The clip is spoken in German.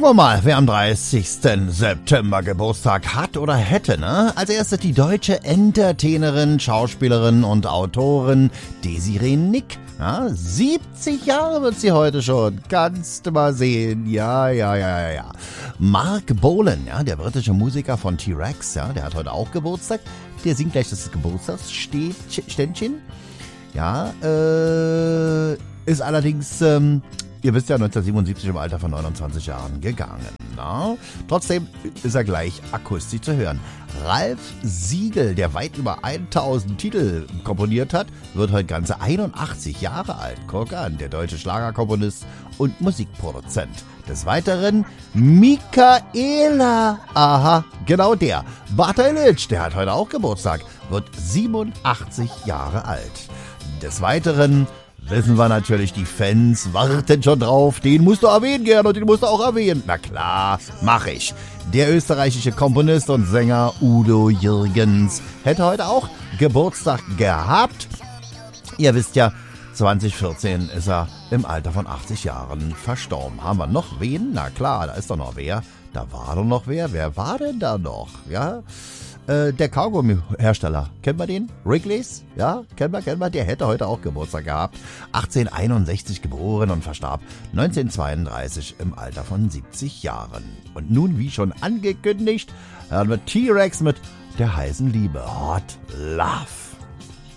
wir mal, wer am 30. September Geburtstag hat oder hätte, ne? Als erstes die deutsche Entertainerin, Schauspielerin und Autorin Desiree Nick. Ja, 70 Jahre wird sie heute schon. Kannst du mal sehen. Ja. Mark Bolan, ja, der britische Musiker von T-Rex, ja, der hat heute auch Geburtstag. Der singt gleich das Geburtstagsständchen. Ja, ist allerdings, ihr wisst ja, 1977 im Alter von 29 Jahren gegangen. Na? Trotzdem ist er gleich akustisch zu hören. Ralf Siegel, der weit über 1000 Titel komponiert hat, wird heute ganze 81 Jahre alt. Guck an, der deutsche Schlagerkomponist und Musikproduzent. Des Weiteren Michaela. Aha, genau der. Bata Illich, der hat heute auch Geburtstag, wird 87 Jahre alt. Des Weiteren wissen wir natürlich, die Fans warten schon drauf. Den musst du erwähnen, Gerd, und den musst du auch erwähnen. Na klar, mach ich. Der österreichische Komponist und Sänger Udo Jürgens hätte heute auch Geburtstag gehabt. Ihr wisst ja, 2014 ist er im Alter von 80 Jahren verstorben. Haben wir noch wen? Na klar, da ist doch noch wer. Da war doch noch wer. Wer war denn da noch? Ja, der Kaugummi-Hersteller. Kennt man den? Wrigley's? Ja, kennt man. Der hätte heute auch Geburtstag gehabt. 1861 geboren und verstarb 1932 im Alter von 70 Jahren. Und nun, wie schon angekündigt, hören wir T-Rex mit der heißen Liebe. Hot Love.